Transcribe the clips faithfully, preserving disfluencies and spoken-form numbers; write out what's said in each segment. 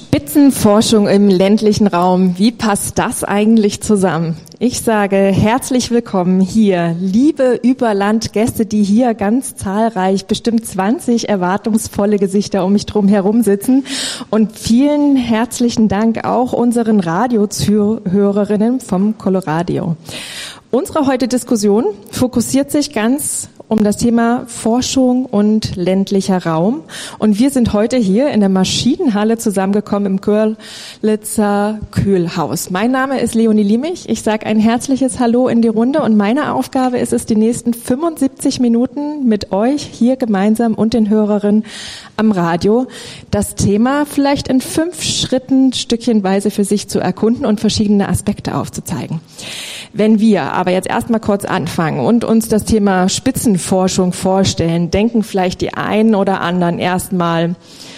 Spitzenforschung im ländlichen Raum. Wie passt das eigentlich zusammen? Ich sage herzlich willkommen hier, liebe Überlandgäste, die hier ganz zahlreich, bestimmt zwanzig erwartungsvolle Gesichter um mich drum herum sitzen. Und vielen herzlichen Dank auch unseren Radiozuhörerinnen vom Coloradio. Unsere heutige Diskussion fokussiert sich ganz um das Thema Forschung und ländlicher Raum. Und wir sind heute hier in der Maschinenhalle zusammengekommen im Görlitzer Kühlhaus. Mein Name ist Leonie Liemich. Ich sage ein herzliches Hallo in die Runde und meine Aufgabe ist es, die nächsten fünfundsiebzig Minuten mit euch hier gemeinsam und den Hörerinnen am Radio das Thema vielleicht in fünf Schritten stückchenweise für sich zu erkunden und verschiedene Aspekte aufzuzeigen. Wenn wir aber jetzt erstmal kurz anfangen und uns das Thema Spitzenforschung vorstellen, denken vielleicht die einen oder anderen erstmal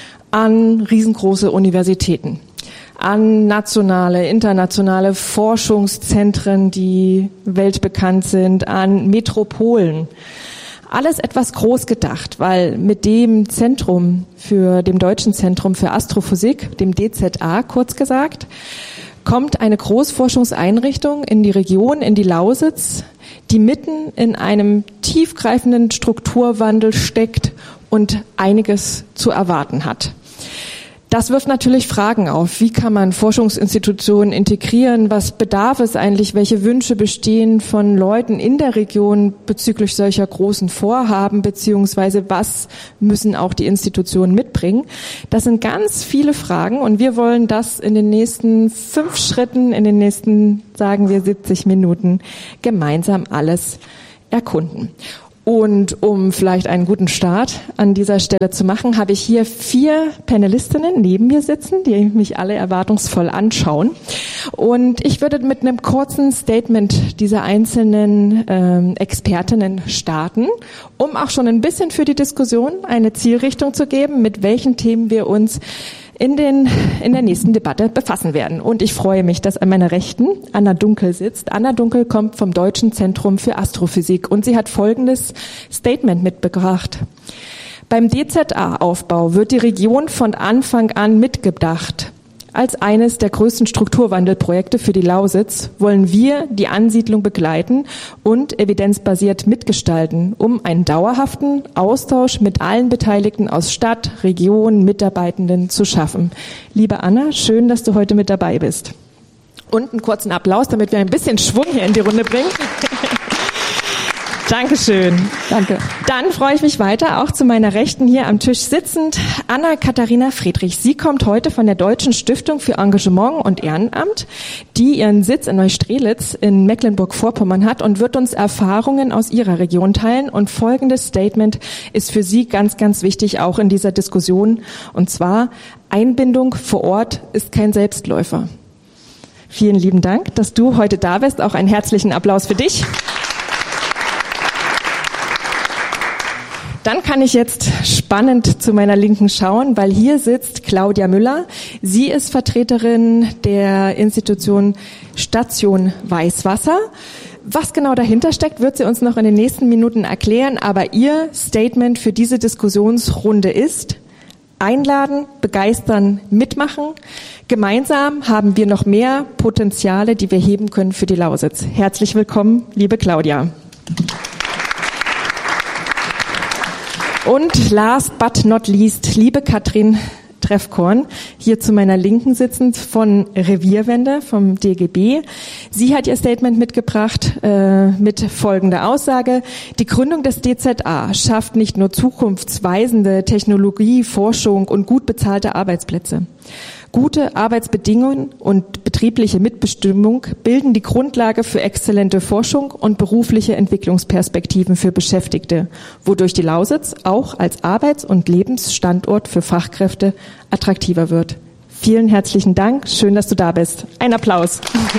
an riesengroße Universitäten, an nationale, internationale Forschungszentren, die weltbekannt sind, an Metropolen. Alles etwas groß gedacht, weil mit dem Zentrum für, dem Deutschen Zentrum für Astrophysik, dem D Z A kurz gesagt, kommt eine Großforschungseinrichtung in die Region, in die Lausitz, die mitten in einem tiefgreifenden Strukturwandel steckt und einiges zu erwarten hat. Das wirft natürlich Fragen auf. Wie kann man Forschungsinstitutionen integrieren? Was bedarf es eigentlich? Welche Wünsche bestehen von Leuten in der Region bezüglich solcher großen Vorhaben? Beziehungsweise was müssen auch die Institutionen mitbringen? Das sind ganz viele Fragen und wir wollen das in den nächsten fünf Schritten, in den nächsten, sagen wir, siebzig Minuten gemeinsam alles erkunden. Und um vielleicht einen guten Start an dieser Stelle zu machen, habe ich hier vier Panelistinnen neben mir sitzen, die mich alle erwartungsvoll anschauen. Und ich würde mit einem kurzen Statement dieser einzelnen ähm, Expertinnen starten, um auch schon ein bisschen für die Diskussion eine Zielrichtung zu geben, mit welchen Themen wir uns in den in der nächsten Debatte befassen werden. Und ich freue mich, dass an meiner Rechten Anna Dunkel sitzt. Anna Dunkel kommt vom Deutschen Zentrum für Astrophysik und sie hat folgendes Statement mitgebracht. Beim D Z A-Aufbau wird die Region von Anfang an mitgedacht. Als eines der größten Strukturwandelprojekte für die Lausitz wollen wir die Ansiedlung begleiten und evidenzbasiert mitgestalten, um einen dauerhaften Austausch mit allen Beteiligten aus Stadt, Region, Mitarbeitenden zu schaffen. Liebe Anna, schön, dass du heute mit dabei bist. Und einen kurzen Applaus, damit wir ein bisschen Schwung hier in die Runde bringen. Dankeschön. Danke. Dann freue ich mich weiter, auch zu meiner Rechten hier am Tisch sitzend, Anna-Katharina Friedrich. Sie kommt heute von der Deutschen Stiftung für Engagement und Ehrenamt, die ihren Sitz in Neustrelitz in Mecklenburg-Vorpommern hat und wird uns Erfahrungen aus ihrer Region teilen. Und folgendes Statement ist für sie ganz, ganz wichtig, auch in dieser Diskussion. Und zwar, Einbindung vor Ort ist kein Selbstläufer. Vielen lieben Dank, dass du heute da bist. Auch einen herzlichen Applaus für dich. Dann kann ich jetzt spannend zu meiner Linken schauen, weil hier sitzt Claudia Müller. Sie ist Vertreterin der Institution Station Weißwasser. Was genau dahinter steckt, wird sie uns noch in den nächsten Minuten erklären. Aber ihr Statement für diese Diskussionsrunde ist: Einladen, begeistern, mitmachen. Gemeinsam haben wir noch mehr Potenziale, die wir heben können für die Lausitz. Herzlich willkommen, liebe Claudia. Und last but not least, liebe Katrin Treffkorn, hier zu meiner Linken sitzend von Revierwende, vom D G B. Sie hat ihr Statement mitgebracht äh, mit folgender Aussage: Die Gründung des D Z A schafft nicht nur zukunftsweisende Technologie, Forschung und gut bezahlte Arbeitsplätze. Gute Arbeitsbedingungen und betriebliche Mitbestimmung bilden die Grundlage für exzellente Forschung und berufliche Entwicklungsperspektiven für Beschäftigte, wodurch die Lausitz auch als Arbeits- und Lebensstandort für Fachkräfte attraktiver wird. Vielen herzlichen Dank. Schön, dass du da bist. Ein Applaus.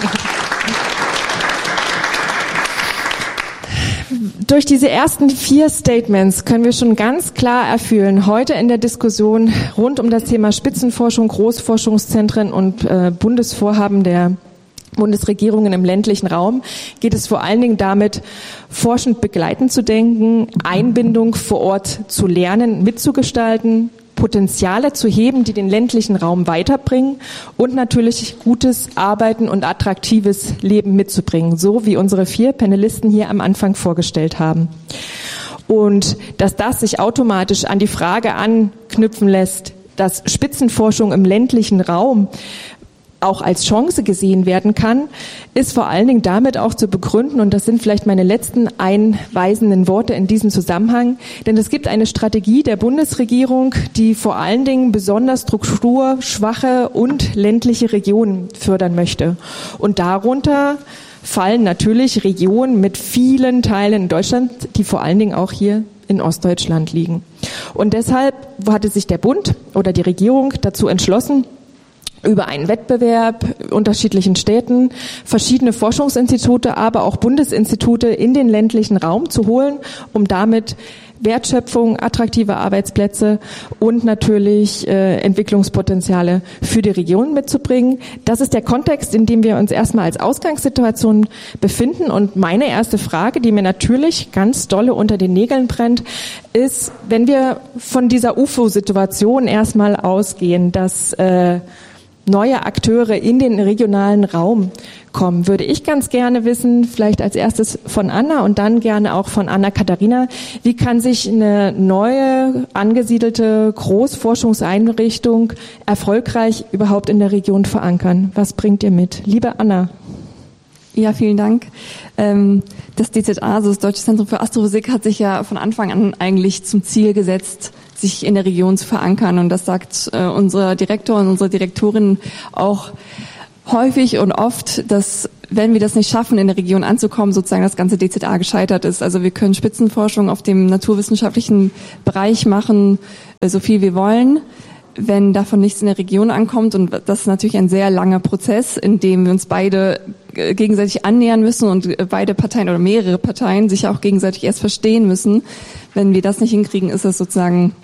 Durch diese ersten vier Statements können wir schon ganz klar erfühlen, heute in der Diskussion rund um das Thema Spitzenforschung, Großforschungszentren und äh, Bundesvorhaben der Bundesregierungen im ländlichen Raum geht es vor allen Dingen damit, forschend begleitend zu denken, Einbindung vor Ort zu lernen, mitzugestalten, Potenziale zu heben, die den ländlichen Raum weiterbringen und natürlich gutes Arbeiten und attraktives Leben mitzubringen, so wie unsere vier Panelisten hier am Anfang vorgestellt haben. Und dass das sich automatisch an die Frage anknüpfen lässt, dass Spitzenforschung im ländlichen Raum auch als Chance gesehen werden kann, ist vor allen Dingen damit auch zu begründen, und das sind vielleicht meine letzten einweisenden Worte in diesem Zusammenhang, denn es gibt eine Strategie der Bundesregierung, die vor allen Dingen besonders strukturschwache und ländliche Regionen fördern möchte. Und darunter fallen natürlich Regionen mit vielen Teilen in Deutschland, die vor allen Dingen auch hier in Ostdeutschland liegen. Und deshalb hatte sich der Bund oder die Regierung dazu entschlossen, über einen Wettbewerb unterschiedlichen Städten verschiedene Forschungsinstitute, aber auch Bundesinstitute in den ländlichen Raum zu holen, um damit Wertschöpfung, attraktive Arbeitsplätze und natürlich äh, Entwicklungspotenziale für die Region mitzubringen. Das ist der Kontext, in dem wir uns erstmal als Ausgangssituation befinden. Und meine erste Frage, die mir natürlich ganz dolle unter den Nägeln brennt, ist, wenn wir von dieser U F O-Situation erstmal ausgehen, dass äh, neue Akteure in den regionalen Raum kommen, würde ich ganz gerne wissen, vielleicht als erstes von Anna und dann gerne auch von Anna-Katharina, wie kann sich eine neue angesiedelte Großforschungseinrichtung erfolgreich überhaupt in der Region verankern? Was bringt ihr mit? Liebe Anna. Ja, vielen Dank. Das D Z A, also das Deutsche Zentrum für Astrophysik, hat sich ja von Anfang an eigentlich zum Ziel gesetzt, sich in der Region zu verankern. Und das sagt äh, unser Direktor und unsere Direktorin auch häufig und oft, dass wenn wir das nicht schaffen, in der Region anzukommen, sozusagen das ganze D Z A gescheitert ist. Also wir können Spitzenforschung auf dem naturwissenschaftlichen Bereich machen, äh, so viel wir wollen. Wenn davon nichts in der Region ankommt, und das ist natürlich ein sehr langer Prozess, in dem wir uns beide gegenseitig annähern müssen und beide Parteien oder mehrere Parteien sich auch gegenseitig erst verstehen müssen. Wenn wir das nicht hinkriegen, ist das sozusagen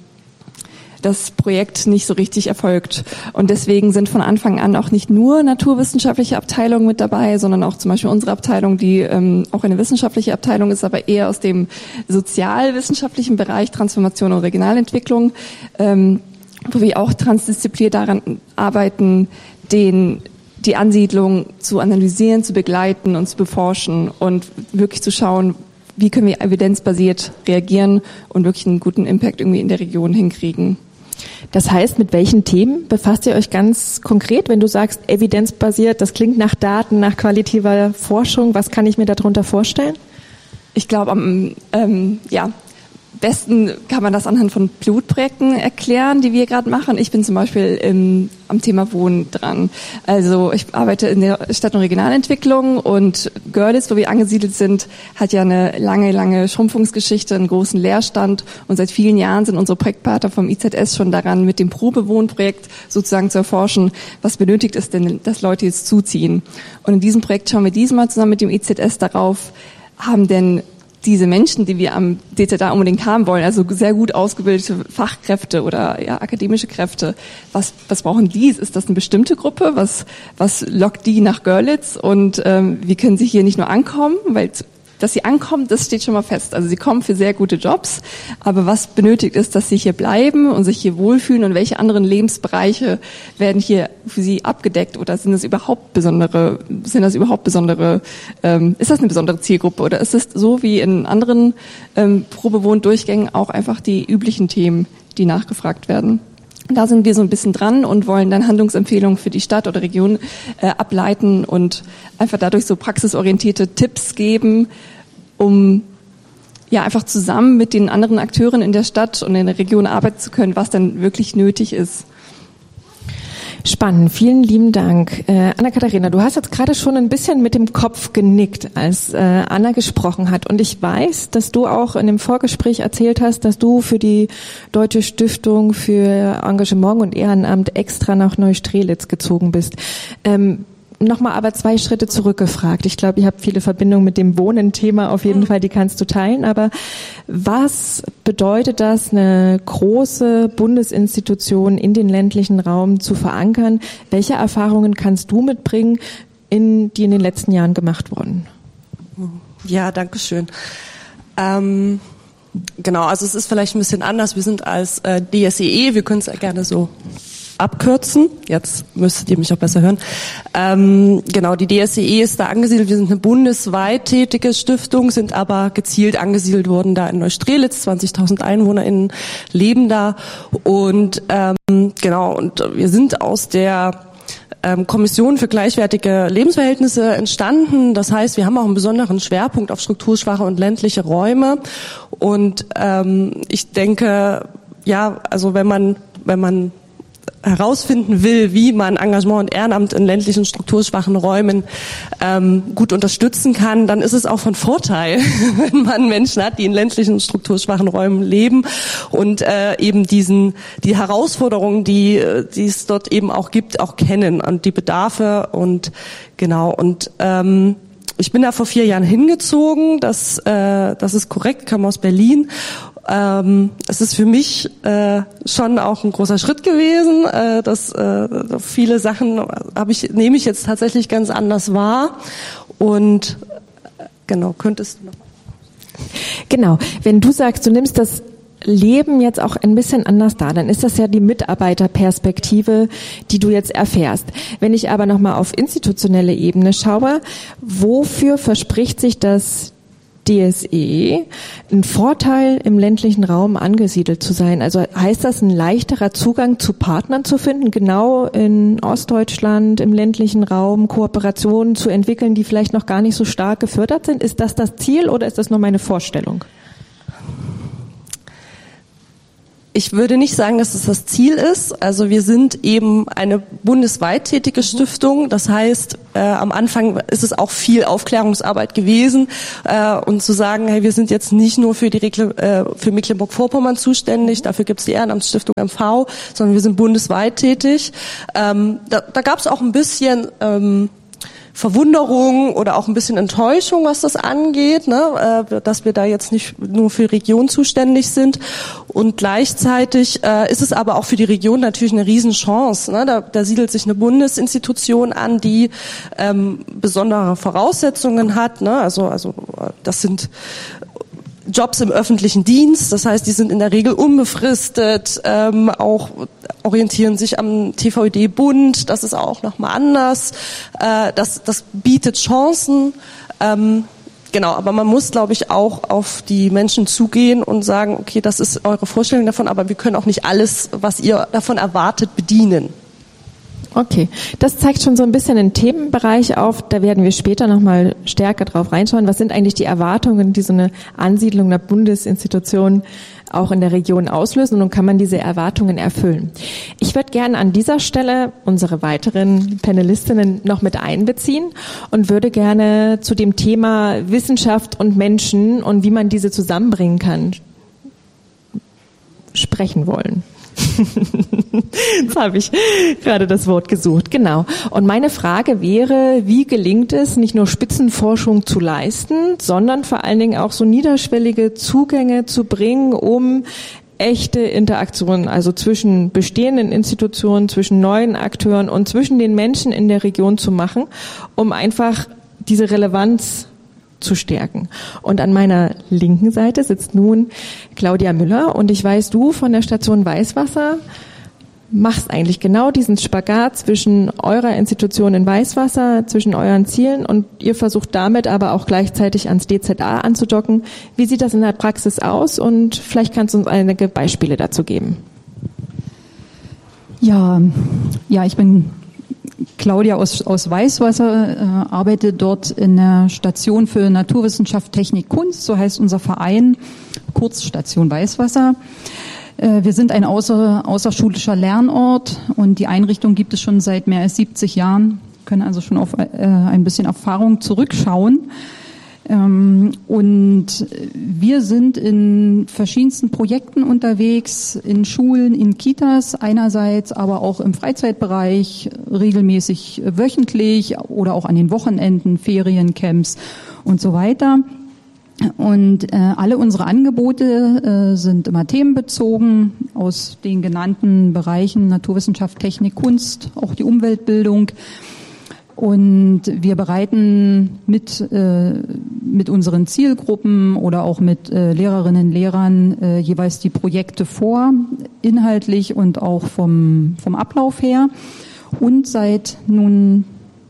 das Projekt nicht so richtig erfolgt. Und deswegen sind von Anfang an auch nicht nur naturwissenschaftliche Abteilungen mit dabei, sondern auch zum Beispiel unsere Abteilung, die ähm, auch eine wissenschaftliche Abteilung ist, aber eher aus dem sozialwissenschaftlichen Bereich Transformation und Regionalentwicklung, ähm, wo wir auch transdiszipliniert daran arbeiten, den die Ansiedlung zu analysieren, zu begleiten und zu beforschen und wirklich zu schauen, wie können wir evidenzbasiert reagieren und wirklich einen guten Impact irgendwie in der Region hinkriegen. Das heißt, mit welchen Themen befasst ihr euch ganz konkret, wenn du sagst evidenzbasiert, das klingt nach Daten, nach qualitativer Forschung, was kann ich mir darunter vorstellen? Ich glaube, am ähm, ja, besten kann man das anhand von Pilotprojekten erklären, die wir gerade machen. Ich bin zum Beispiel im, am Thema Wohnen dran. Also ich arbeite in der Stadt- und Regionalentwicklung, und Görlitz, wo wir angesiedelt sind, hat ja eine lange, lange Schrumpfungsgeschichte, einen großen Leerstand, und seit vielen Jahren sind unsere Projektpartner vom I Z S schon daran, mit dem Probewohnprojekt sozusagen zu erforschen, was benötigt ist denn, dass Leute jetzt zuziehen. Und in diesem Projekt schauen wir diesmal zusammen mit dem I Z S darauf, haben denn diese Menschen, die wir am D Z A unbedingt haben wollen, also sehr gut ausgebildete Fachkräfte oder ja akademische Kräfte, was was brauchen die? Ist das eine bestimmte Gruppe? Was was lockt die nach Görlitz? Und ähm, wie können sie hier nicht nur ankommen, weil dass sie ankommen, das steht schon mal fest. Also sie kommen für sehr gute Jobs, aber was benötigt ist, dass sie hier bleiben und sich hier wohlfühlen, und welche anderen Lebensbereiche werden hier für sie abgedeckt, oder sind das überhaupt besondere, sind das überhaupt besondere, ähm, ist das eine besondere Zielgruppe, oder ist es so wie in anderen ähm, Probewohndurchgängen auch einfach die üblichen Themen, die nachgefragt werden? Da sind wir so ein bisschen dran und wollen dann Handlungsempfehlungen für die Stadt oder Region äh, ableiten und einfach dadurch so praxisorientierte Tipps geben, um ja einfach zusammen mit den anderen Akteuren in der Stadt und in der Region arbeiten zu können, was dann wirklich nötig ist. Spannend, vielen lieben Dank. Äh, Anna-Katharina, du hast jetzt gerade schon ein bisschen mit dem Kopf genickt, als äh, Anna gesprochen hat. Und ich weiß, dass du auch in dem Vorgespräch erzählt hast, dass du für die Deutsche Stiftung für Engagement und Ehrenamt extra nach Neustrelitz gezogen bist. Ähm, Nochmal aber zwei Schritte zurückgefragt. Ich glaube, ihr habt viele Verbindungen mit dem Wohnen-Thema auf jeden Fall, die kannst du teilen. Aber was bedeutet das, eine große Bundesinstitution in den ländlichen Raum zu verankern? Welche Erfahrungen kannst du mitbringen, in, die in den letzten Jahren gemacht wurden? Ja, danke schön. Ähm Genau, also es ist vielleicht ein bisschen anders. Wir sind als äh, D S E E, wir können es ja gerne so abkürzen. Jetzt müsstet ihr mich auch besser hören. Ähm, genau, die D S E E ist da angesiedelt. Wir sind eine bundesweit tätige Stiftung, sind aber gezielt angesiedelt worden da in Neustrelitz. zwanzigtausend EinwohnerInnen leben da. Und ähm, genau, und wir sind aus der ähm, Kommission für gleichwertige Lebensverhältnisse entstanden. Das heißt, wir haben auch einen besonderen Schwerpunkt auf strukturschwache und ländliche Räume. Und ähm, ich denke, ja, also wenn man, wenn man herausfinden will, wie man Engagement und Ehrenamt in ländlichen, strukturschwachen Räumen ähm, gut unterstützen kann, dann ist es auch von Vorteil, wenn man Menschen hat, die in ländlichen, strukturschwachen Räumen leben und äh, eben diesen die Herausforderungen, die, die es dort eben auch gibt, auch kennen und die Bedarfe und genau und ähm, ich bin da vor vier Jahren hingezogen, das, äh, das ist korrekt, kam aus Berlin. Ähm, es ist für mich äh, schon auch ein großer Schritt gewesen. Äh, dass, äh, viele Sachen habe ich nehme ich jetzt tatsächlich ganz anders wahr. Und äh, genau, könntest du noch. Genau, wenn du sagst, du nimmst das Leben jetzt auch ein bisschen anders da, dann ist das ja die Mitarbeiterperspektive, die du jetzt erfährst. Wenn ich aber nochmal auf institutionelle Ebene schaue, wofür verspricht sich das D S E einen Vorteil, im ländlichen Raum angesiedelt zu sein? Also heißt das, ein leichterer Zugang zu Partnern zu finden, genau in Ostdeutschland, im ländlichen Raum, Kooperationen zu entwickeln, die vielleicht noch gar nicht so stark gefördert sind? Ist das das Ziel oder ist das nur meine Vorstellung? Ich würde nicht sagen, dass es das Ziel ist. Also wir sind eben eine bundesweit tätige Stiftung. Das heißt, äh, am Anfang ist es auch viel Aufklärungsarbeit gewesen. Äh, und zu sagen, hey, wir sind jetzt nicht nur für die Regle, äh, für Mecklenburg-Vorpommern zuständig, dafür gibt es die Ehrenamtsstiftung M V, sondern wir sind bundesweit tätig. Ähm, da da gab es auch ein bisschen Ähm, Verwunderung oder auch ein bisschen Enttäuschung, was das angeht, ne, äh, dass wir da jetzt nicht nur für Region zuständig sind. Und gleichzeitig äh, ist es aber auch für die Region natürlich eine Riesenchance. Ne? Da, da siedelt sich eine Bundesinstitution an, die ähm, besondere Voraussetzungen hat. Ne? Also, also das sind Jobs im öffentlichen Dienst, das heißt, die sind in der Regel unbefristet, ähm, auch orientieren sich am T V E D-Bund, das ist auch nochmal anders, äh, das, das bietet Chancen, ähm, genau, aber man muss, glaube ich, auch auf die Menschen zugehen und sagen, okay, das ist eure Vorstellung davon, aber wir können auch nicht alles, was ihr davon erwartet, bedienen. Okay, das zeigt schon so ein bisschen den Themenbereich auf, da werden wir später nochmal stärker drauf reinschauen. Was sind eigentlich die Erwartungen, die so eine Ansiedlung einer Bundesinstitution auch in der Region auslösen und kann man diese Erwartungen erfüllen? Ich würde gerne an dieser Stelle unsere weiteren Panelistinnen noch mit einbeziehen und würde gerne zu dem Thema Wissenschaft und Menschen und wie man diese zusammenbringen kann sprechen wollen. Jetzt habe ich gerade das Wort gesucht, genau. Und meine Frage wäre, wie gelingt es, nicht nur Spitzenforschung zu leisten, sondern vor allen Dingen auch so niederschwellige Zugänge zu bringen, um echte Interaktionen, also zwischen bestehenden Institutionen, zwischen neuen Akteuren und zwischen den Menschen in der Region zu machen, um einfach diese Relevanz zu stärken. Und an meiner linken Seite sitzt nun Claudia Müller und ich weiß, du von der Station Weißwasser machst eigentlich genau diesen Spagat zwischen eurer Institution in Weißwasser, zwischen euren Zielen und ihr versucht damit aber auch gleichzeitig ans D Z A anzudocken. Wie sieht das in der Praxis aus und vielleicht kannst du uns einige Beispiele dazu geben? Ja, ja, ich bin Claudia aus, aus Weißwasser, äh, arbeite dort in der Station für Naturwissenschaft, Technik, Kunst, so heißt unser Verein, kurz Station Weißwasser. Äh, wir sind ein außer, außerschulischer Lernort und die Einrichtung gibt es schon seit mehr als siebzig Jahren, können also schon auf äh, ein bisschen Erfahrung zurückschauen. Ähm, und wir sind in verschiedensten Projekten unterwegs, in Schulen, in Kitas einerseits, aber auch im Freizeitbereich, regelmäßig wöchentlich oder auch an den Wochenenden, Feriencamps und so weiter. Und äh, alle unsere Angebote äh, sind immer themenbezogen aus den genannten Bereichen Naturwissenschaft, Technik, Kunst, auch die Umweltbildung. Und wir bereiten mit, äh, mit unseren Zielgruppen oder auch mit äh, Lehrerinnen und Lehrern äh, jeweils die Projekte vor, inhaltlich und auch vom, vom Ablauf her. Und seit nun,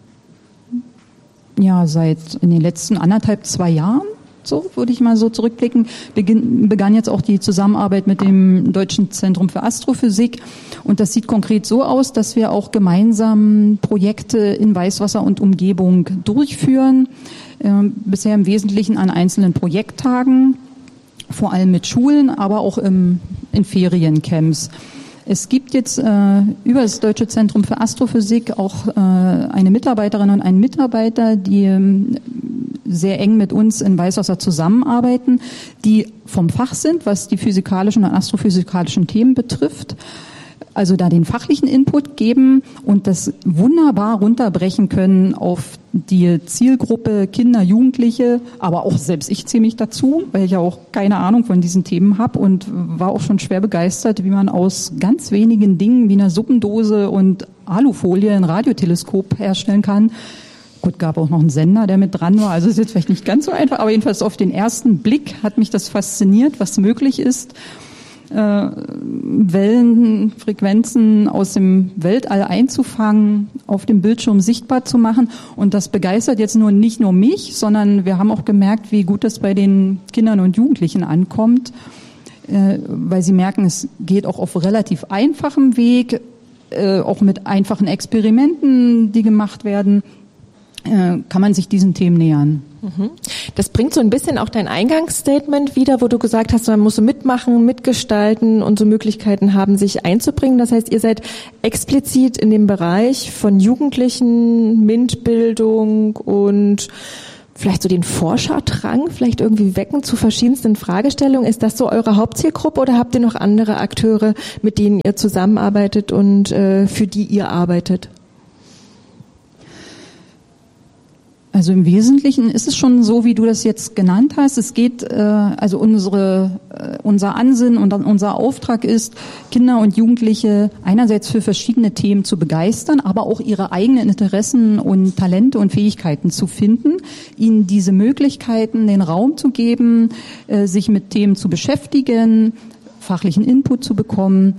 ja, seit in den letzten anderthalb, zwei Jahren, so würde ich mal so zurückblicken, beginn, begann jetzt auch die Zusammenarbeit mit dem Deutschen Zentrum für Astrophysik. Und das sieht konkret so aus, dass wir auch gemeinsam Projekte in Weißwasser und Umgebung durchführen. Äh, bisher im Wesentlichen an einzelnen Projekttagen, vor allem mit Schulen, aber auch im, in Feriencamps. Es gibt jetzt äh, über das Deutsche Zentrum für Astrophysik auch äh, eine Mitarbeiterin und einen Mitarbeiter, die ähm, sehr eng mit uns in Weißwasser zusammenarbeiten, die vom Fach sind, was die physikalischen und astrophysikalischen Themen betrifft. Also da den fachlichen Input geben und das wunderbar runterbrechen können auf die Zielgruppe Kinder, Jugendliche, aber auch selbst ich zähle mich dazu, weil ich ja auch keine Ahnung von diesen Themen habe und war auch schon schwer begeistert, wie man aus ganz wenigen Dingen wie einer Suppendose und Alufolie ein Radioteleskop herstellen kann. Gut, gab auch noch einen Sender, der mit dran war, also ist jetzt vielleicht nicht ganz so einfach, aber jedenfalls auf den ersten Blick hat mich das fasziniert, was möglich ist. Äh, Wellen, Frequenzen aus dem Weltall einzufangen, auf dem Bildschirm sichtbar zu machen. Und das begeistert jetzt nur nicht nur mich, sondern wir haben auch gemerkt, wie gut das bei den Kindern und Jugendlichen ankommt, äh, weil sie merken, es geht auch auf relativ einfachem Weg, äh, auch mit einfachen Experimenten, die gemacht werden, äh, kann man sich diesen Themen nähern. Das bringt so ein bisschen auch dein Eingangsstatement wieder, wo du gesagt hast, man muss so mitmachen, mitgestalten und so Möglichkeiten haben, sich einzubringen. Das heißt, ihr seid explizit in dem Bereich von Jugendlichen, MINT-Bildung und vielleicht so den Forscherdrang vielleicht irgendwie wecken zu verschiedensten Fragestellungen. Ist das so eure Hauptzielgruppe oder habt ihr noch andere Akteure, mit denen ihr zusammenarbeitet und äh, für die ihr arbeitet? Also im Wesentlichen ist es schon so, wie du das jetzt genannt hast. Es geht, äh, also unsere, äh, unser Ansinnen und unser Auftrag ist, Kinder und Jugendliche einerseits für verschiedene Themen zu begeistern, aber auch ihre eigenen Interessen und Talente und Fähigkeiten zu finden, ihnen diese Möglichkeiten, den Raum zu geben, äh, sich mit Themen zu beschäftigen, fachlichen Input zu bekommen,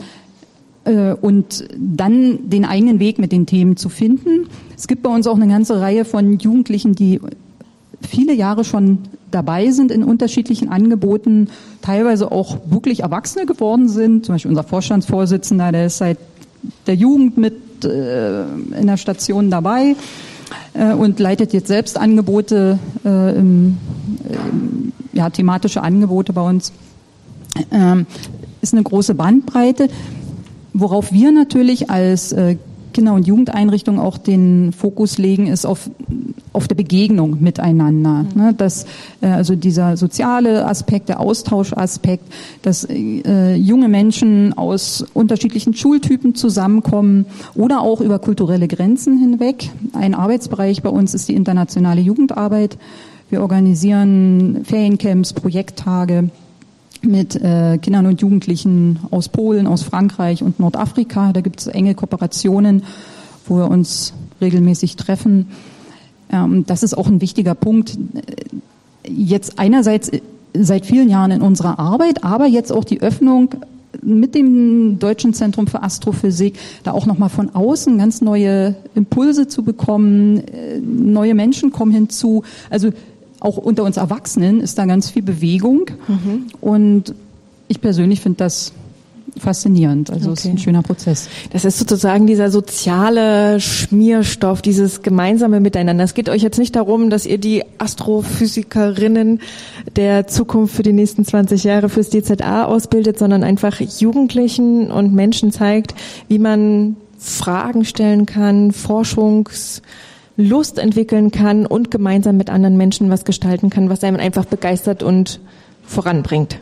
und dann den eigenen Weg mit den Themen zu finden. Es gibt bei uns auch eine ganze Reihe von Jugendlichen, die viele Jahre schon dabei sind in unterschiedlichen Angeboten, teilweise auch wirklich Erwachsene geworden sind. Zum Beispiel unser Vorstandsvorsitzender, der ist seit der Jugend mit äh, in der Station dabei äh, und leitet jetzt selbst Angebote, äh, im, äh, ja, thematische Angebote bei uns. Ähm, ist eine große Bandbreite. Worauf wir natürlich als äh, Kinder- und Jugendeinrichtung auch den Fokus legen, ist auf, auf der Begegnung miteinander. Mhm. Ne, dass, äh, also dieser soziale Aspekt, der Austauschaspekt, dass äh, junge Menschen aus unterschiedlichen Schultypen zusammenkommen oder auch über kulturelle Grenzen hinweg. Ein Arbeitsbereich bei uns ist die internationale Jugendarbeit. Wir organisieren Feriencamps, Projekttage mit äh, Kindern und Jugendlichen aus Polen, aus Frankreich und Nordafrika. Da gibt es enge Kooperationen, wo wir uns regelmäßig treffen. Ähm, das ist auch ein wichtiger Punkt. Jetzt einerseits seit vielen Jahren in unserer Arbeit, aber jetzt auch die Öffnung mit dem Deutschen Zentrum für Astrophysik, da auch nochmal von außen ganz neue Impulse zu bekommen. Neue Menschen kommen hinzu. Also auch unter uns Erwachsenen ist da ganz viel Bewegung. Mhm. Und ich persönlich finde das faszinierend. Also es okay. ist ein schöner Prozess. Das ist sozusagen dieser soziale Schmierstoff, dieses gemeinsame Miteinander. Es geht euch jetzt nicht darum, dass ihr die Astrophysikerinnen der Zukunft für die nächsten zwanzig Jahre fürs D Z A ausbildet, sondern einfach Jugendlichen und Menschen zeigt, wie man Fragen stellen kann, Forschungs Lust entwickeln kann und gemeinsam mit anderen Menschen was gestalten kann, was einem einfach begeistert und voranbringt.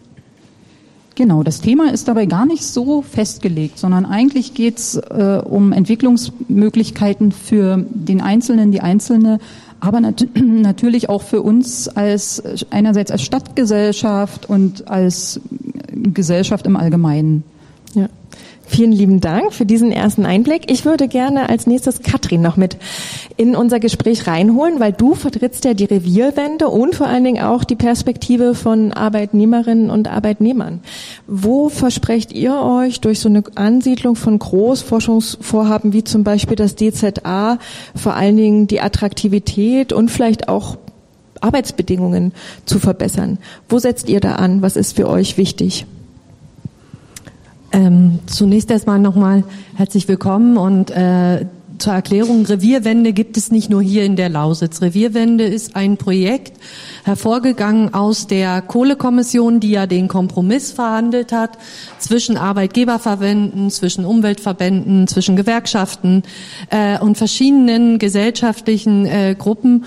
Genau, das Thema ist dabei gar nicht so festgelegt, sondern eigentlich geht es äh, um Entwicklungsmöglichkeiten für den Einzelnen, die Einzelne, aber nat- natürlich auch für uns als einerseits als Stadtgesellschaft und als Gesellschaft im Allgemeinen. Ja. Vielen lieben Dank für diesen ersten Einblick. Ich würde gerne als nächstes Katrin noch mit in unser Gespräch reinholen, weil du vertrittst ja die Revierwende und vor allen Dingen auch die Perspektive von Arbeitnehmerinnen und Arbeitnehmern. Wo versprecht ihr euch durch so eine Ansiedlung von Großforschungsvorhaben wie zum Beispiel das D Z A vor allen Dingen die Attraktivität und vielleicht auch Arbeitsbedingungen zu verbessern? Wo setzt ihr da an? Was ist für euch wichtig? Ähm, zunächst erstmal nochmal herzlich willkommen und äh, zur Erklärung, Revierwende gibt es nicht nur hier in der Lausitz. Revierwende ist ein Projekt, hervorgegangen aus der Kohlekommission, die ja den Kompromiss verhandelt hat zwischen Arbeitgeberverbänden, zwischen Umweltverbänden, zwischen Gewerkschaften äh, und verschiedenen gesellschaftlichen äh, Gruppen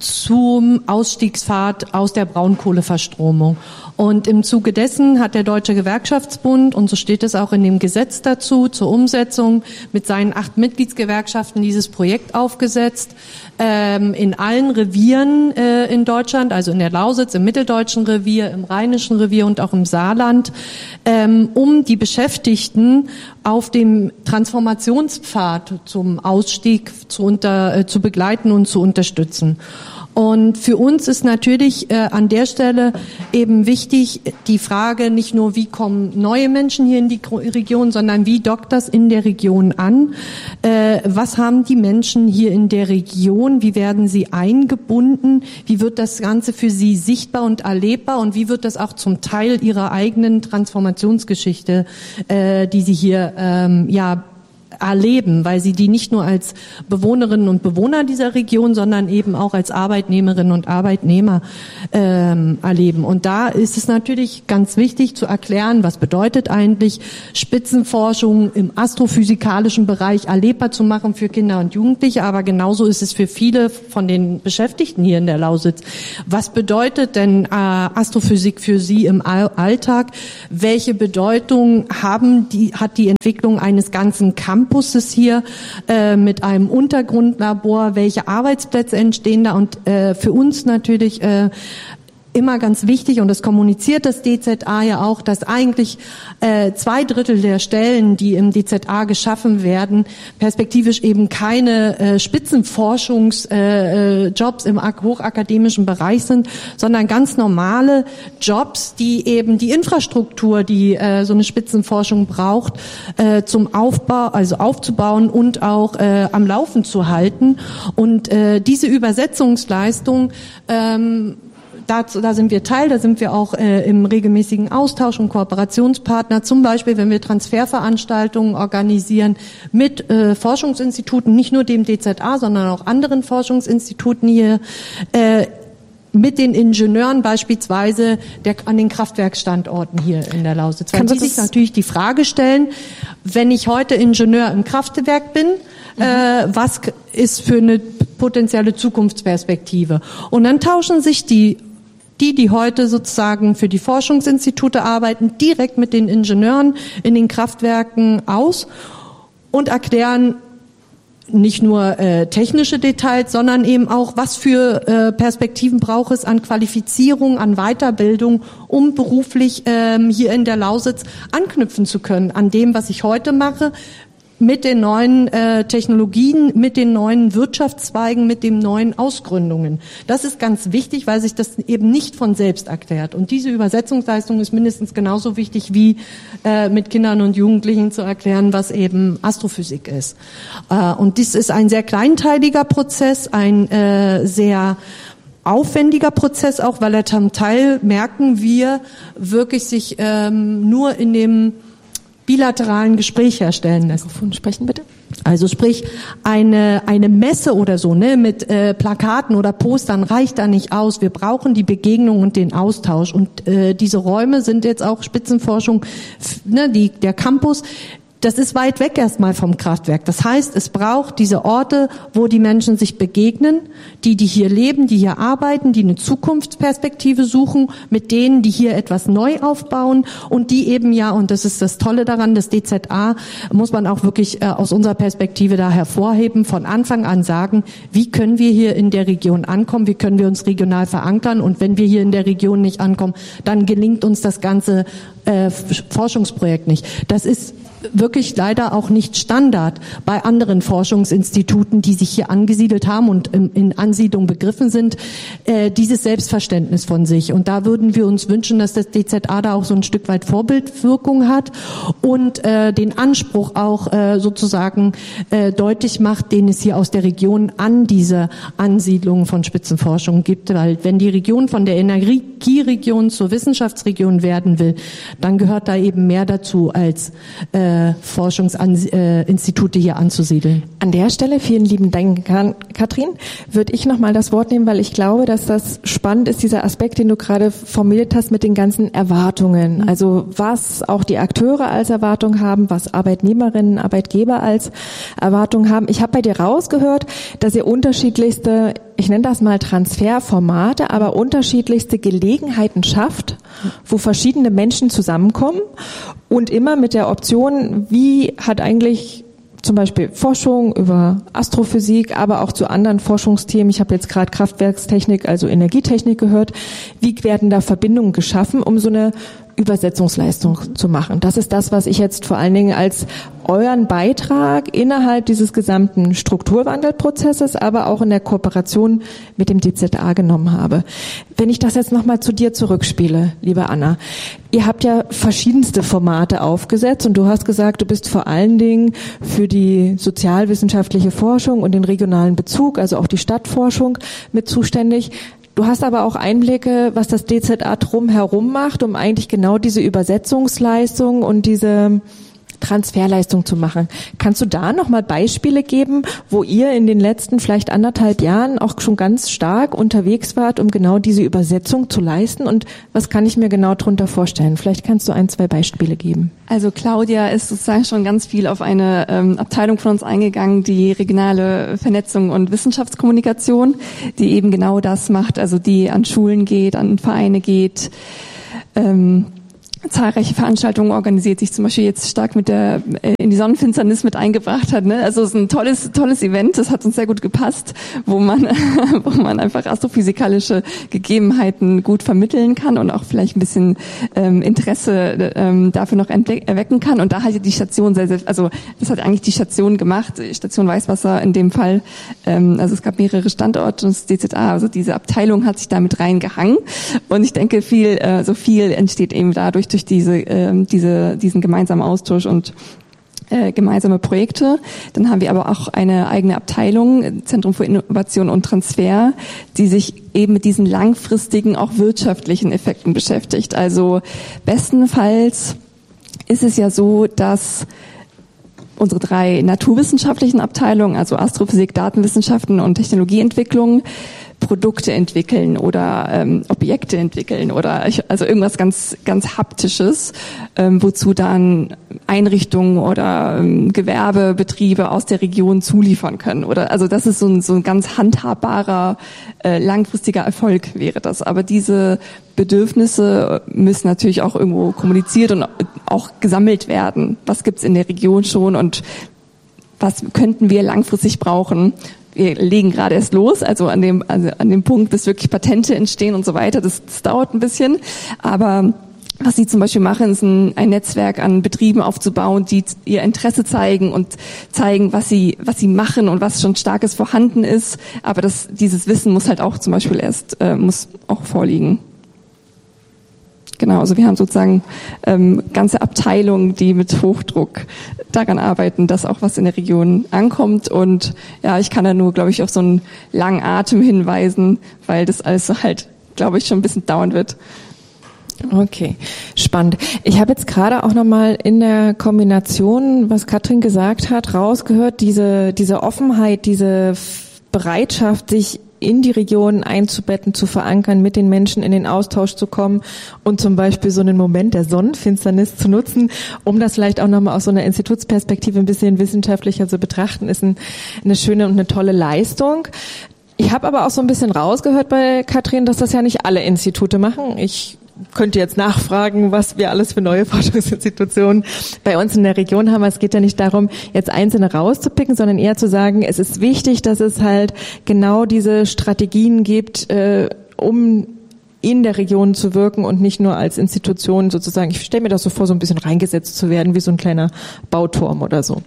zum Ausstiegspfad aus der Braunkohleverstromung. Und im Zuge dessen hat der Deutsche Gewerkschaftsbund, und so steht es auch in dem Gesetz dazu, zur Umsetzung mit seinen acht Mitgliedsgewerkschaften dieses Projekt aufgesetzt, ähm, in allen Revieren äh, in Deutschland, also in der Lausitz, im Mitteldeutschen Revier, im Rheinischen Revier und auch im Saarland, ähm, um die Beschäftigten auf dem Transformationspfad zum Ausstieg zu, unter, äh, zu begleiten und zu unterstützen. Und für uns ist natürlich äh, an der Stelle eben wichtig die Frage nicht nur, wie kommen neue Menschen hier in die Region, sondern wie dockt das in der Region an? Äh, was haben die Menschen hier in der Region? Wie werden sie eingebunden? Wie wird das Ganze für sie sichtbar und erlebbar? Und wie wird das auch zum Teil ihrer eigenen Transformationsgeschichte, äh, die sie hier ähm, ja erleben, weil sie die nicht nur als Bewohnerinnen und Bewohner dieser Region, sondern eben auch als Arbeitnehmerinnen und Arbeitnehmer ähm, erleben. Und da ist es natürlich ganz wichtig zu erklären, was bedeutet eigentlich Spitzenforschung im astrophysikalischen Bereich erlebbar zu machen für Kinder und Jugendliche, aber genauso ist es für viele von den Beschäftigten hier in der Lausitz. Was bedeutet denn äh, Astrophysik für sie im Alltag? Welche Bedeutung haben die, hat die Entwicklung eines ganzen Campus Campuses hier äh, mit einem Untergrundlabor, welche Arbeitsplätze entstehen da und äh, für uns natürlich äh, immer ganz wichtig, und das kommuniziert das D Z A ja auch, dass eigentlich äh, zwei Drittel der Stellen, die im D Z A geschaffen werden, perspektivisch eben keine äh, Spitzenforschungsjobs äh, Jobs im hochakademischen Bereich sind, sondern ganz normale Jobs, die eben die Infrastruktur, die äh, so eine Spitzenforschung braucht, äh, zum Aufbau, also aufzubauen und auch äh, am Laufen zu halten. Und äh, diese Übersetzungsleistung ähm, Dazu, da sind wir Teil, da sind wir auch äh, im regelmäßigen Austausch und Kooperationspartner, zum Beispiel, wenn wir Transferveranstaltungen organisieren mit äh, Forschungsinstituten, nicht nur dem D Z A, sondern auch anderen Forschungsinstituten hier, äh, mit den Ingenieuren beispielsweise der, an den Kraftwerksstandorten hier in der Lausitz. Weil die sich natürlich die Frage stellen, wenn ich heute Ingenieur im Kraftwerk bin, mhm. äh, was ist für eine potenzielle Zukunftsperspektive? Und dann tauschen sich die Die, die heute sozusagen für die Forschungsinstitute arbeiten, direkt mit den Ingenieuren in den Kraftwerken aus und erklären nicht nur äh, technische Details, sondern eben auch, was für äh, Perspektiven braucht es an Qualifizierung, an Weiterbildung, um beruflich ähm, hier in der Lausitz anknüpfen zu können an dem, was ich heute mache, mit den neuen äh, Technologien, mit den neuen Wirtschaftszweigen, mit den neuen Ausgründungen. Das ist ganz wichtig, weil sich das eben nicht von selbst erklärt. Und diese Übersetzungsleistung ist mindestens genauso wichtig wie äh, mit Kindern und Jugendlichen zu erklären, was eben Astrophysik ist. Äh, und dies ist ein sehr kleinteiliger Prozess, ein äh, sehr aufwendiger Prozess auch, weil er zum Teil, merken wir, wirklich sich ähm, nur in dem bilateralen Gespräch herstellen lässt. Mikrofon sprechen bitte. Also sprich, eine eine Messe oder so, ne, mit äh, Plakaten oder Postern reicht da nicht aus. Wir brauchen die Begegnung und den Austausch. Und äh, diese Räume sind jetzt auch Spitzenforschung, ne, die der Campus. Das ist weit weg erstmal vom Kraftwerk. Das heißt, es braucht diese Orte, wo die Menschen sich begegnen, die, die hier leben, die hier arbeiten, die eine Zukunftsperspektive suchen, mit denen, die hier etwas neu aufbauen und die eben ja, und das ist das Tolle daran, das D Z A muss man auch wirklich äh, aus unserer Perspektive da hervorheben, von Anfang an sagen, wie können wir hier in der Region ankommen, wie können wir uns regional verankern, und wenn wir hier in der Region nicht ankommen, dann gelingt uns das ganze äh, Forschungsprojekt nicht. Das ist wirklich leider auch nicht Standard bei anderen Forschungsinstituten, die sich hier angesiedelt haben und in, in Ansiedlung begriffen sind, äh, dieses Selbstverständnis von sich. Und da würden wir uns wünschen, dass das D Z A da auch so ein Stück weit Vorbildwirkung hat und äh, den Anspruch auch äh, sozusagen äh, deutlich macht, den es hier aus der Region an diese Ansiedlung von Spitzenforschung gibt. Weil wenn die Region von der Energieregion zur Wissenschaftsregion werden will, dann gehört da eben mehr dazu, als äh, Forschungsinstitute hier anzusiedeln. An der Stelle, vielen lieben Dank, Katrin, würde ich nochmal das Wort nehmen, weil ich glaube, dass das spannend ist, dieser Aspekt, den du gerade formuliert hast mit den ganzen Erwartungen. Also was auch die Akteure als Erwartung haben, was Arbeitnehmerinnen, Arbeitgeber als Erwartung haben. Ich habe bei dir rausgehört, dass ihr unterschiedlichste, ich nenne das mal Transferformate, aber unterschiedlichste Gelegenheiten schafft, wo verschiedene Menschen zusammenkommen und immer mit der Option, wie hat eigentlich zum Beispiel Forschung über Astrophysik, aber auch zu anderen Forschungsthemen. Ich habe jetzt gerade Kraftwerkstechnik, also Energietechnik gehört. Wie werden da Verbindungen geschaffen, um so eine Übersetzungsleistung zu machen? Das ist das, was ich jetzt vor allen Dingen als euren Beitrag innerhalb dieses gesamten Strukturwandelprozesses, aber auch in der Kooperation mit dem D Z A genommen habe. Wenn ich das jetzt nochmal zu dir zurückspiele, liebe Anna, ihr habt ja verschiedenste Formate aufgesetzt und du hast gesagt, du bist vor allen Dingen für die sozialwissenschaftliche Forschung und den regionalen Bezug, also auch die Stadtforschung mit zuständig. Du hast aber auch Einblicke, was das D Z A drumherum macht, um eigentlich genau diese Übersetzungsleistung und diese Transferleistung zu machen. Kannst du da nochmal Beispiele geben, wo ihr in den letzten vielleicht anderthalb Jahren auch schon ganz stark unterwegs wart, um genau diese Übersetzung zu leisten? Und was kann ich mir genau darunter vorstellen? Vielleicht kannst du ein, zwei Beispiele geben. Also Claudia ist sozusagen schon ganz viel auf eine ähm, Abteilung von uns eingegangen, die regionale Vernetzung und Wissenschaftskommunikation, die eben genau das macht, also die an Schulen geht, an Vereine geht, ähm, zahlreiche Veranstaltungen organisiert, sich zum Beispiel jetzt stark mit der äh, in die Sonnenfinsternis mit eingebracht hat. Ne? Also es ist ein tolles tolles Event, das hat uns sehr gut gepasst, wo man wo man einfach astrophysikalische Gegebenheiten gut vermitteln kann und auch vielleicht ein bisschen ähm, Interesse ähm, dafür noch erwecken kann. Und da hat die Station sehr, sehr, also das hat eigentlich die Station gemacht, Station Weißwasser in dem Fall. Ähm, also es gab mehrere Standorte und das D Z A, also diese Abteilung hat sich damit reingehangen. Und ich denke, viel äh, so viel entsteht eben dadurch, durch diese, äh, diese, diesen gemeinsamen Austausch und äh, gemeinsame Projekte. Dann haben wir aber auch eine eigene Abteilung, Zentrum für Innovation und Transfer, die sich eben mit diesen langfristigen, auch wirtschaftlichen Effekten beschäftigt. Also bestenfalls ist es ja so, dass unsere drei naturwissenschaftlichen Abteilungen, also Astrophysik, Datenwissenschaften und Technologieentwicklung, Produkte entwickeln oder ähm, Objekte entwickeln oder ich, also irgendwas ganz ganz haptisches, ähm, wozu dann Einrichtungen oder ähm, Gewerbebetriebe aus der Region zuliefern können. Oder also das ist so ein so ein ganz handhabbarer äh, langfristiger Erfolg wäre das. Aber diese Bedürfnisse müssen natürlich auch irgendwo kommuniziert und auch gesammelt werden. Was gibt's in der Region schon und was könnten wir langfristig brauchen? Wir legen gerade erst los, also an dem, also an dem Punkt, bis wirklich Patente entstehen und so weiter. Das, das dauert ein bisschen. Aber was sie zum Beispiel machen, ist ein, ein Netzwerk an Betrieben aufzubauen, die ihr Interesse zeigen und zeigen, was sie, was sie machen und was schon Starkes vorhanden ist. Aber das, dieses Wissen muss halt auch zum Beispiel erst, äh, muss auch vorliegen. Genau, also wir haben sozusagen ähm, ganze Abteilungen, die mit Hochdruck daran arbeiten, dass auch was in der Region ankommt. Und ja, ich kann da nur, glaube ich, auf so einen langen Atem hinweisen, weil das alles so halt, glaube ich, schon ein bisschen dauern wird. Okay, spannend. Ich habe jetzt gerade auch nochmal in der Kombination, was Katrin gesagt hat, rausgehört, diese, diese Offenheit, diese Bereitschaft, sich in die Region einzubetten, zu verankern, mit den Menschen in den Austausch zu kommen und zum Beispiel so einen Moment der Sonnenfinsternis zu nutzen, um das vielleicht auch nochmal aus so einer Institutsperspektive ein bisschen wissenschaftlicher zu betrachten, ist ein, eine schöne und eine tolle Leistung. Ich habe aber auch so ein bisschen rausgehört bei Katrin, dass das ja nicht alle Institute machen. Ich könnte jetzt nachfragen, was wir alles für neue Forschungsinstitutionen bei uns in der Region haben. Es geht ja nicht darum, jetzt einzelne rauszupicken, sondern eher zu sagen, es ist wichtig, dass es halt genau diese Strategien gibt, äh, um in der Region zu wirken und nicht nur als Institution sozusagen, ich stelle mir das so vor, so ein bisschen reingesetzt zu werden, wie so ein kleiner Bauturm oder so.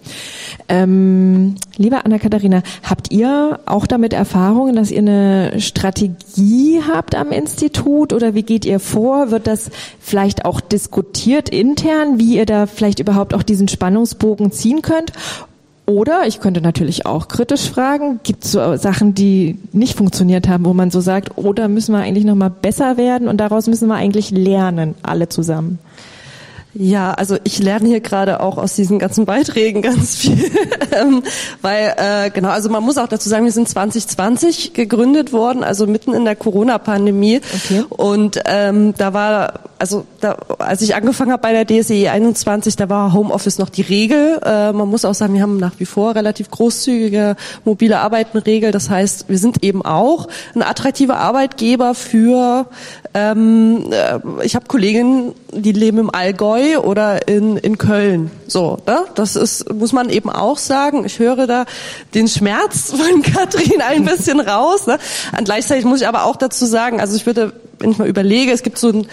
Ähm, liebe Anna-Katharina, habt ihr auch damit Erfahrungen, dass ihr eine Strategie habt am Institut oder wie geht ihr vor? Wird das vielleicht auch diskutiert intern, wie ihr da vielleicht überhaupt auch diesen Spannungsbogen ziehen könnt? Oder, ich könnte natürlich auch kritisch fragen, gibt es so Sachen, die nicht funktioniert haben, wo man so sagt, oh, da müssen wir eigentlich nochmal besser werden und daraus müssen wir eigentlich lernen, alle zusammen? Ja, also ich lerne hier gerade auch aus diesen ganzen Beiträgen ganz viel, ähm, weil äh, genau, also man muss auch dazu sagen, wir sind zwanzig zwanzig gegründet worden, also mitten in der Corona-Pandemie. Okay. Und ähm, da war, also da, als ich angefangen habe bei der D S E E einundzwanzig, da war Homeoffice noch die Regel. Äh, man muss auch sagen, wir haben nach wie vor relativ großzügige mobile Arbeiten-Regel. Das heißt, wir sind eben auch ein attraktiver Arbeitgeber für, ähm, äh, ich habe Kolleginnen, die leben im Allgäu oder in in Köln. So, ne? Das ist, muss man eben auch sagen. Ich höre da den Schmerz von Katrin ein bisschen raus. Ne? Und gleichzeitig muss ich aber auch dazu sagen, also ich würde, wenn ich mal überlege, es gibt so ein,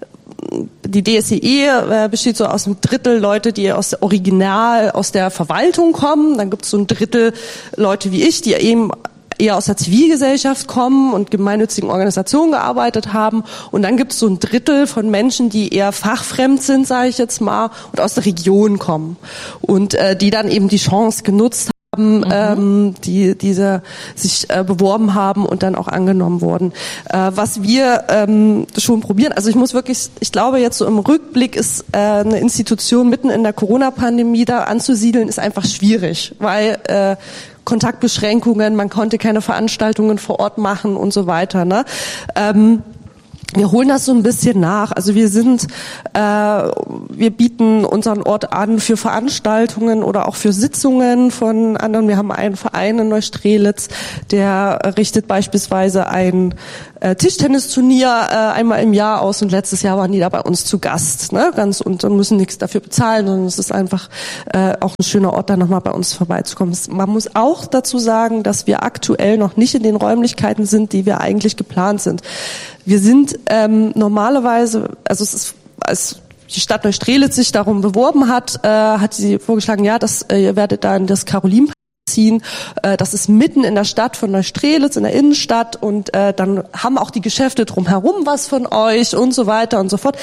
die D S E E äh, besteht so aus einem Drittel Leute, die aus der Original, aus der Verwaltung kommen. Dann gibt es so ein Drittel Leute wie ich, die eben eher aus der Zivilgesellschaft kommen und gemeinnützigen Organisationen gearbeitet haben. Und dann gibt es so ein Drittel von Menschen, die eher fachfremd sind, sage ich jetzt mal, und aus der Region kommen. Und äh, die dann eben die Chance genutzt haben, mhm. ähm, die diese sich äh, beworben haben und dann auch angenommen wurden. Äh, was wir ähm, schon probieren, also ich muss wirklich, ich glaube jetzt so im Rückblick ist äh, eine Institution mitten in der Corona-Pandemie da anzusiedeln, ist einfach schwierig, weil äh, Kontaktbeschränkungen, man konnte keine Veranstaltungen vor Ort machen und so weiter. Ne? Ähm, wir holen das so ein bisschen nach. Also wir sind, äh, wir bieten unseren Ort an für Veranstaltungen oder auch für Sitzungen von anderen. Wir haben einen Verein in Neustrelitz, der richtet beispielsweise ein äh, Tischtennisturnier äh, einmal im Jahr aus und letztes Jahr waren die da bei uns zu Gast, ne? Ganz und, und müssen nichts dafür bezahlen, sondern es ist einfach äh, auch ein schöner Ort, da nochmal bei uns vorbeizukommen. Man muss auch dazu sagen, dass wir aktuell noch nicht in den Räumlichkeiten sind, die wir eigentlich geplant sind. Wir sind ähm, normalerweise, also es ist als die Stadt Neustrelitz sich darum beworben hat, äh, hat sie vorgeschlagen, ja, das äh, ihr werdet da in das Carolinpark ziehen. Äh, das ist mitten in der Stadt von Neustrelitz, in der Innenstadt und äh, dann haben auch die Geschäfte drumherum was von euch und so weiter und so fort.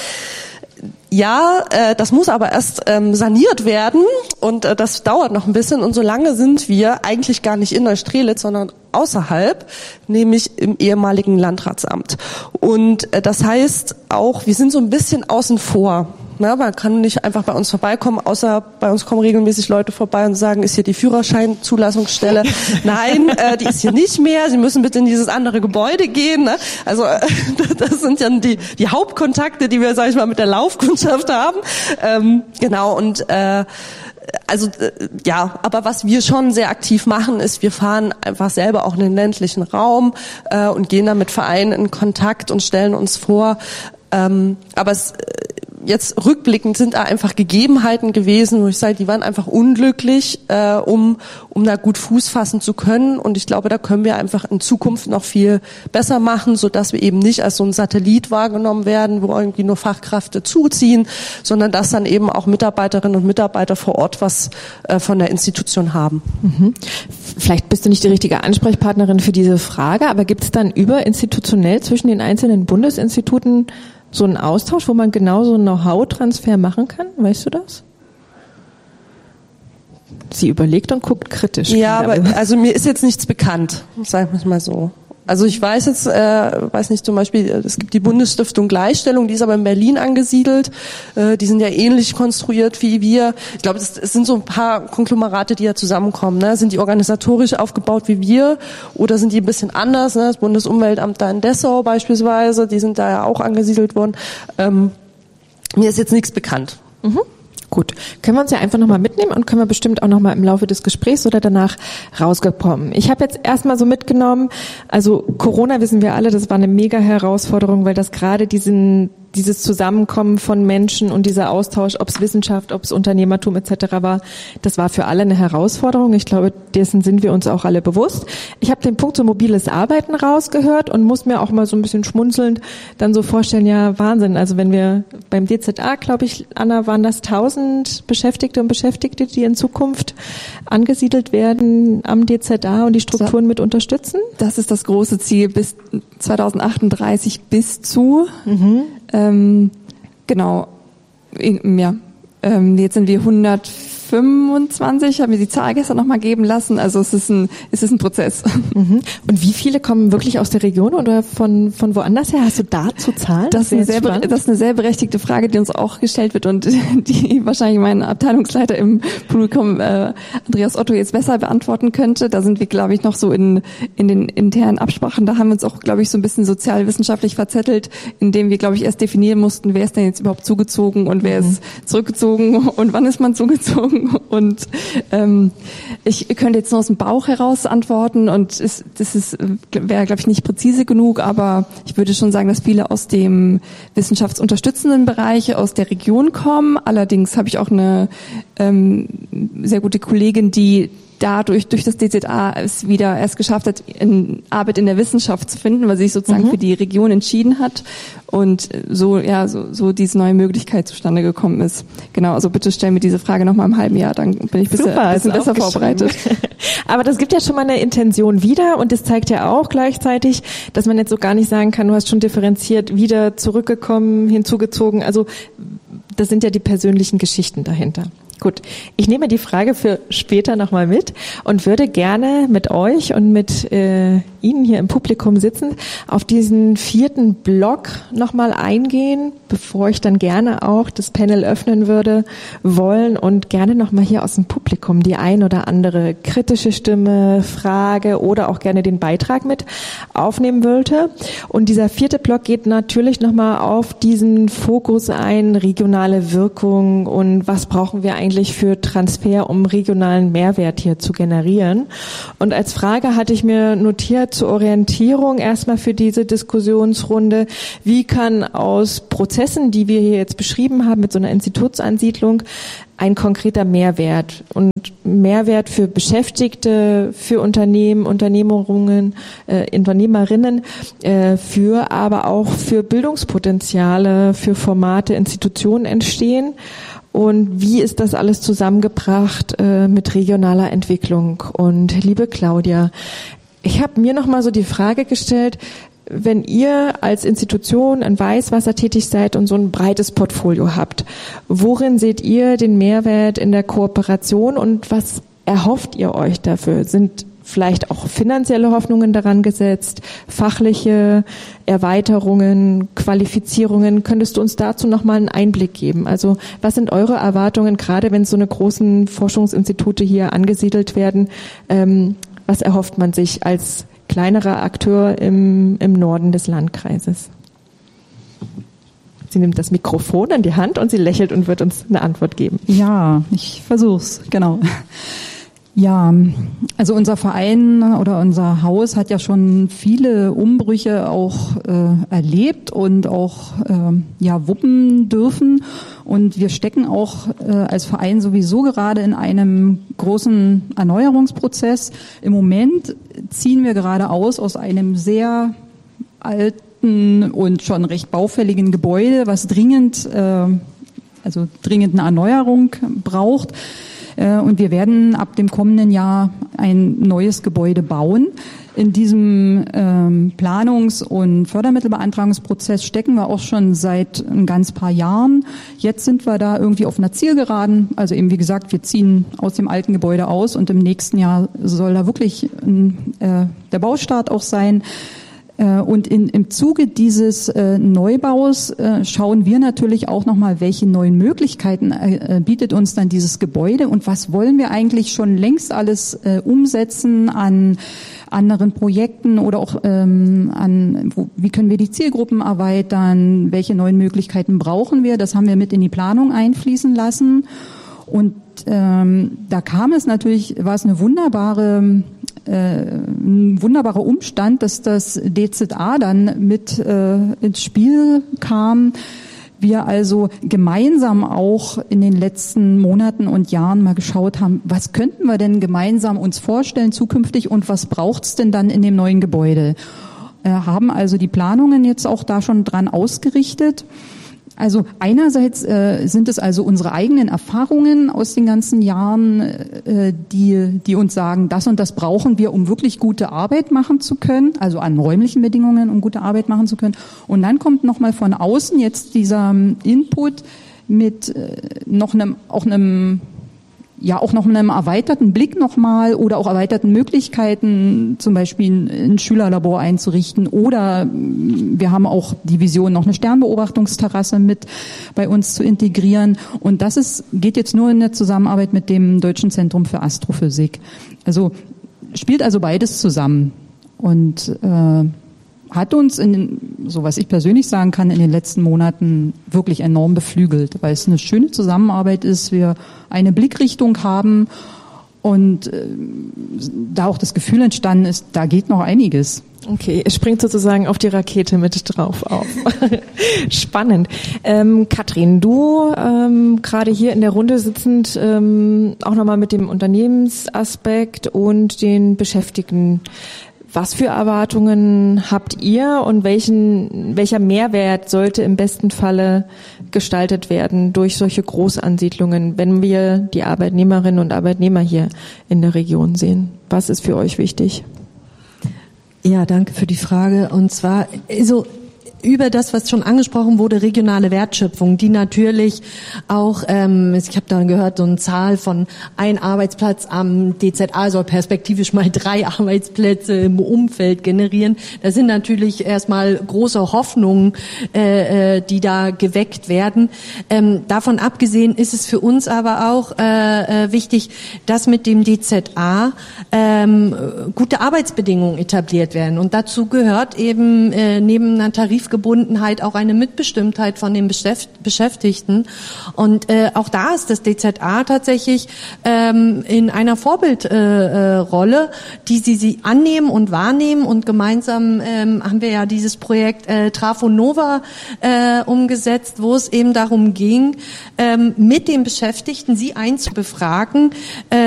Ja, äh, das muss aber erst ähm, saniert werden und äh, das dauert noch ein bisschen und solange sind wir eigentlich gar nicht in Neustrelitz, sondern außerhalb, nämlich im ehemaligen Landratsamt. Und äh, das heißt auch, wir sind so ein bisschen außen vor. Na, man kann nicht einfach bei uns vorbeikommen, außer bei uns kommen regelmäßig Leute vorbei und sagen, ist hier die Führerscheinzulassungsstelle? Nein, äh, die ist hier nicht mehr. Sie müssen bitte in dieses andere Gebäude gehen. Ne? Also äh, das sind ja die, die Hauptkontakte, die wir, sag ich mal, mit der Laufkundschaft haben. Ähm, genau und äh, Also äh, ja, aber was wir schon sehr aktiv machen, ist, wir fahren einfach selber auch in den ländlichen Raum äh, und gehen da mit Vereinen in Kontakt und stellen uns vor. Ähm, aber es äh, jetzt rückblickend sind da einfach Gegebenheiten gewesen, wo ich sage, die waren einfach unglücklich, äh, um um da gut Fuß fassen zu können. Und ich glaube, da können wir einfach in Zukunft noch viel besser machen, so dass wir eben nicht als so ein Satellit wahrgenommen werden, wo irgendwie nur Fachkräfte zuziehen, sondern dass dann eben auch Mitarbeiterinnen und Mitarbeiter vor Ort was äh, von der Institution haben. Mhm. Vielleicht bist du nicht die richtige Ansprechpartnerin für diese Frage, aber gibt es dann überinstitutionell zwischen den einzelnen Bundesinstituten so einen Austausch, wo man genau so einen Know-how-Transfer machen kann? Weißt du das? Sie überlegt und guckt kritisch. Ja, aber also mir ist jetzt nichts bekannt, sagen wir es mal so. Also ich weiß jetzt, äh, weiß nicht, zum Beispiel, es gibt die Bundesstiftung Gleichstellung, die ist aber in Berlin angesiedelt. Äh, die sind ja ähnlich konstruiert wie wir. Ich glaube, es sind so ein paar Konglomerate, die ja zusammenkommen. Ne? Sind die organisatorisch aufgebaut wie wir oder sind die ein bisschen anders? Ne? Das Bundesumweltamt da in Dessau beispielsweise, die sind da ja auch angesiedelt worden. Ähm, mir ist jetzt nichts bekannt. Mhm. Gut, können wir uns ja einfach nochmal mitnehmen und können wir bestimmt auch nochmal im Laufe des Gesprächs oder danach rausgekommen. Ich habe jetzt erstmal so mitgenommen, also Corona wissen wir alle, das war eine mega Herausforderung, weil das gerade diesen dieses Zusammenkommen von Menschen und dieser Austausch, ob es Wissenschaft, ob es Unternehmertum et cetera war, das war für alle eine Herausforderung. Ich glaube, dessen sind wir uns auch alle bewusst. Ich habe den Punkt so mobiles Arbeiten rausgehört und muss mir auch mal so ein bisschen schmunzelnd dann so vorstellen, ja Wahnsinn, also wenn wir beim D Z A, glaube ich, Anna, waren das tausend Beschäftigte und Beschäftigte, die in Zukunft angesiedelt werden am D Z A und die Strukturen mit unterstützen? Das ist das große Ziel, bis zweitausendachtunddreißig bis zu. Mhm. Ähm, genau. Ja. Ähm, jetzt sind wir hundertfünfundzwanzig, haben wir die Zahl gestern nochmal geben lassen. Also es ist ein, es ist ein Prozess. Mhm. Und wie viele kommen wirklich aus der Region oder von, von woanders her? Hast du dazu Zahlen? Das, das, ist eine sehr, das ist eine sehr berechtigte Frage, die uns auch gestellt wird und die wahrscheinlich mein Abteilungsleiter im Publikum, äh, Andreas Otto, jetzt besser beantworten könnte. Da sind wir, glaube ich, noch so in, in den internen Absprachen. Da haben wir uns auch, glaube ich, so ein bisschen sozialwissenschaftlich verzettelt, indem wir, glaube ich, erst definieren mussten, wer ist denn jetzt überhaupt zugezogen und wer mhm. ist zurückgezogen und wann ist man zugezogen. Und ähm, ich könnte jetzt nur aus dem Bauch heraus antworten und ist, das ist wäre, glaube ich, nicht präzise genug, aber ich würde schon sagen, dass viele aus dem wissenschaftsunterstützenden Bereich aus der Region kommen. Allerdings habe ich auch eine ähm, sehr gute Kollegin, die dadurch, durch das D Z A es wieder erst geschafft hat, in Arbeit in der Wissenschaft zu finden, weil sie sich sozusagen mhm. für die Region entschieden hat und so, ja, so, so diese neue Möglichkeit zustande gekommen ist. Genau, also bitte stell mir diese Frage nochmal im halben Jahr, dann bin ich ein bisschen, bisschen besser vorbereitet. Aber das gibt ja schon mal eine Intention wieder und das zeigt ja auch gleichzeitig, dass man jetzt so gar nicht sagen kann, du hast schon differenziert, wieder zurückgekommen, hinzugezogen, also das sind ja die persönlichen Geschichten dahinter. Gut, ich nehme die Frage für später nochmal mit und würde gerne mit euch und mit äh, Ihnen hier im Publikum sitzen auf diesen vierten Block nochmal eingehen, bevor ich dann gerne auch das Panel öffnen würde wollen und gerne nochmal hier aus dem Publikum die ein oder andere kritische Stimme, Frage oder auch gerne den Beitrag mit aufnehmen wollte. Und dieser vierte Block geht natürlich nochmal auf diesen Fokus ein, regionale Wirkung und was brauchen wir eigentlich für Transfer, um regionalen Mehrwert hier zu generieren. Und als Frage hatte ich mir notiert zur Orientierung erstmal für diese Diskussionsrunde, wie kann aus Prozessen, die wir hier jetzt beschrieben haben mit so einer Institutsansiedlung, ein konkreter Mehrwert und Mehrwert für Beschäftigte, für Unternehmen, Unternehmungen, äh, Unternehmerinnen, äh, für aber auch für Bildungspotenziale, für Formate, Institutionen entstehen. Und wie ist das alles zusammengebracht äh, mit regionaler Entwicklung? Und liebe Claudia, ich habe mir noch mal so die Frage gestellt, wenn ihr als Institution in Weißwasser tätig seid und so ein breites Portfolio habt, worin seht ihr den Mehrwert in der Kooperation und was erhofft ihr euch dafür? Sind vielleicht auch finanzielle Hoffnungen daran gesetzt, fachliche Erweiterungen, Qualifizierungen? Könntest du uns dazu nochmal einen Einblick geben? Also was sind eure Erwartungen, gerade wenn so eine großen Forschungsinstitute hier angesiedelt werden? Ähm, was erhofft man sich als kleinerer Akteur im, im Norden des Landkreises? Sie nimmt das Mikrofon in die Hand und sie lächelt und wird uns eine Antwort geben. Ja, ich versuch's, genau. Ja, also unser Verein oder unser Haus hat ja schon viele Umbrüche auch äh, erlebt und auch äh, ja wuppen dürfen. Und wir stecken auch äh, als Verein sowieso gerade in einem großen Erneuerungsprozess. Im Moment ziehen wir gerade aus aus einem sehr alten und schon recht baufälligen Gebäude, was dringend, äh, also dringend eine Erneuerung braucht. Und wir werden ab dem kommenden Jahr ein neues Gebäude bauen. In diesem ähm, Planungs- und Fördermittelbeantragungsprozess stecken wir auch schon seit ein ganz paar Jahren. Jetzt sind wir da irgendwie auf einer Zielgeraden. Also eben wie gesagt, wir ziehen aus dem alten Gebäude aus und im nächsten Jahr soll da wirklich äh, der Baustart auch sein. Und in, im Zuge dieses äh, Neubaus äh, schauen wir natürlich auch nochmal, welche neuen Möglichkeiten äh, bietet uns dann dieses Gebäude und was wollen wir eigentlich schon längst alles äh, umsetzen an anderen Projekten oder auch ähm, an, wo, wie können wir die Zielgruppen erweitern, welche neuen Möglichkeiten brauchen wir, das haben wir mit in die Planung einfließen lassen. Und ähm, da kam es natürlich, war es eine wunderbare ein wunderbarer Umstand, dass das D Z A dann mit äh, ins Spiel kam. Wir also gemeinsam auch in den letzten Monaten und Jahren mal geschaut haben, was könnten wir denn gemeinsam uns vorstellen zukünftig und was braucht's denn dann in dem neuen Gebäude? Äh, haben also die Planungen jetzt auch da schon dran ausgerichtet. Also einerseits äh, sind es also unsere eigenen Erfahrungen aus den ganzen Jahren, äh, die die uns sagen, das und das brauchen wir, um wirklich gute Arbeit machen zu können, also an räumlichen Bedingungen, um gute Arbeit machen zu können. Und dann kommt nochmal von außen jetzt dieser Input mit äh, noch einem, auch einem ja auch noch einem erweiterten Blick nochmal oder auch erweiterten Möglichkeiten, zum Beispiel ein Schülerlabor einzurichten, oder wir haben auch die Vision, noch eine Sternbeobachtungsterrasse mit bei uns zu integrieren, und das ist geht jetzt nur in der Zusammenarbeit mit dem Deutschen Zentrum für Astrophysik. Also spielt also beides zusammen und äh, hat uns, in, so was ich persönlich sagen kann, in den letzten Monaten wirklich enorm beflügelt, weil es eine schöne Zusammenarbeit ist, wir eine Blickrichtung haben und äh, da auch das Gefühl entstanden ist, da geht noch einiges. Okay, es springt sozusagen auf die Rakete mit drauf auf. Spannend. Ähm, Katrin, du ähm, gerade hier in der Runde sitzend, ähm, auch nochmal mit dem Unternehmensaspekt und den Beschäftigten. Was für Erwartungen habt ihr und welchen, welcher Mehrwert sollte im besten Falle gestaltet werden durch solche Großansiedlungen, wenn wir die Arbeitnehmerinnen und Arbeitnehmer hier in der Region sehen? Was ist für euch wichtig? Ja, danke für die Frage. Und zwar, also über das, was schon angesprochen wurde, regionale Wertschöpfung, die natürlich auch, ähm, ich habe da gehört, so eine Zahl von ein Arbeitsplatz am D Z A soll perspektivisch mal drei Arbeitsplätze im Umfeld generieren. Das sind natürlich erstmal große Hoffnungen, äh, die da geweckt werden. Ähm, davon abgesehen ist es für uns aber auch äh, wichtig, dass mit dem D Z A ähm, gute Arbeitsbedingungen etabliert werden. Und dazu gehört eben äh, neben einer Tarif Gebundenheit auch eine Mitbestimmtheit von den Beschäftigten. Und äh, auch da ist das D Z A tatsächlich ähm, in einer Vorbildrolle, äh, die sie, sie annehmen und wahrnehmen. Und gemeinsam ähm, haben wir ja dieses Projekt äh, Trafo Nova äh, umgesetzt, wo es eben darum ging, ähm, mit den Beschäftigten sie einzubefragen, äh,